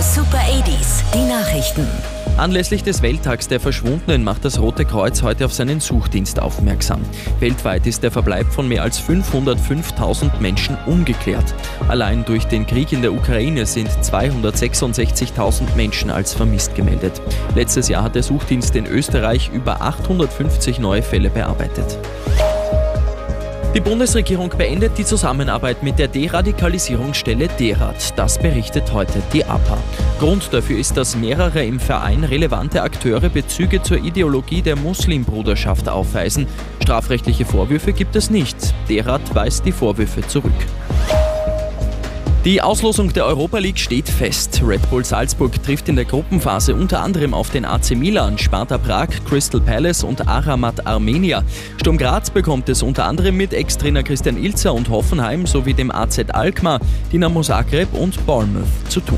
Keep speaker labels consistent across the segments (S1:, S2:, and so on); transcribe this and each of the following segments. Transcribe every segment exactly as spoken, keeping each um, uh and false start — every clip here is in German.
S1: Super achtziger, die Nachrichten.
S2: Anlässlich des Welttags der Verschwundenen macht das Rote Kreuz heute auf seinen Suchdienst aufmerksam. Weltweit ist der Verbleib von mehr als fünfhundertfünftausend Menschen ungeklärt. Allein durch den Krieg in der Ukraine sind zweihundertsechsundsechzigtausend Menschen als vermisst gemeldet. Letztes Jahr hat der Suchdienst in Österreich über achthundertfünfzig neue Fälle bearbeitet. Die Bundesregierung beendet die Zusammenarbeit mit der Deradikalisierungsstelle DERAD. Das berichtet heute die A P A. Grund dafür ist, dass mehrere im Verein relevante Akteure Bezüge zur Ideologie der Muslimbruderschaft aufweisen. Strafrechtliche Vorwürfe gibt es nicht. DERAD weist die Vorwürfe zurück. Die Auslosung der Europa League steht fest. Red Bull Salzburg trifft in der Gruppenphase unter anderem auf den A C Milan, Sparta Prag, Crystal Palace und Aramat Armenia. Sturm Graz bekommt es unter anderem mit Ex-Trainer Christian Ilzer und Hoffenheim sowie dem A Z Alkmaar, Dinamo Zagreb und Bournemouth zu tun.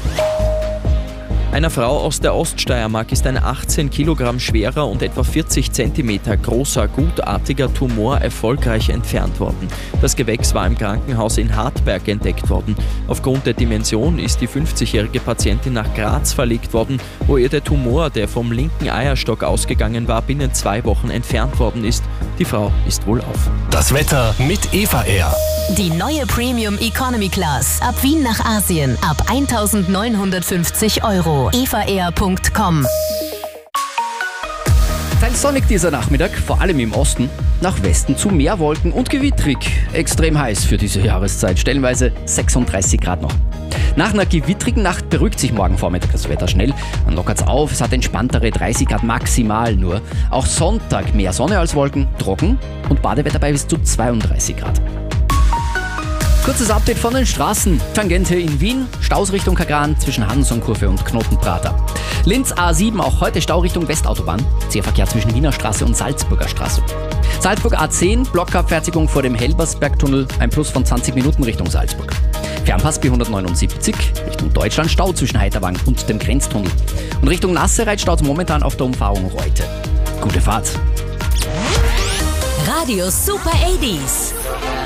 S2: Einer Frau aus der Oststeiermark ist ein achtzehn Kilogramm schwerer und etwa vierzig Zentimeter großer, gutartiger Tumor erfolgreich entfernt worden. Das Gewächs war im Krankenhaus in Hartberg entdeckt worden. Aufgrund der Dimension ist die fünfzigjährige Patientin nach Graz verlegt worden, wo ihr der Tumor, der vom linken Eierstock ausgegangen war, binnen zwei Wochen entfernt worden ist. Die Frau ist wohlauf.
S3: Das Wetter mit Eva Air.
S1: Die neue Premium Economy Class. Ab Wien nach Asien. Ab eintausendneunhundertfünfzig Euro. eva air punkt com.
S4: Teils sonnig dieser Nachmittag, vor allem im Osten. Nach Westen zu mehr Wolken und gewittrig. Extrem heiß für diese Jahreszeit. Stellenweise sechsunddreißig Grad noch. Nach einer gewittrigen Nacht beruhigt sich morgen Vormittag das Wetter schnell. Man lockert's auf, es hat entspanntere dreißig Grad maximal nur. Auch Sonntag mehr Sonne als Wolken, trocken und Badewetter bei bis zu zweiunddreißig Grad. Kurzes Update von den Straßen. Tangente in Wien, Staus Richtung Kagran zwischen Hansonkurve und Knotenprater. Linz A sieben, auch heute Stau Richtung Westautobahn. Zähverkehr zwischen Wiener Straße und Salzburger Straße. Salzburg A zehn, Blockabfertigung vor dem Helbersbergtunnel, ein Plus von zwanzig Minuten Richtung Salzburg. Fernpass B hundertneunundsiebzig, Richtung Deutschland Stau zwischen Heiterwang und dem Grenztunnel. Und Richtung Nassereit staut momentan auf der Umfahrung Reute. Gute Fahrt.
S1: Radio Super achtziger.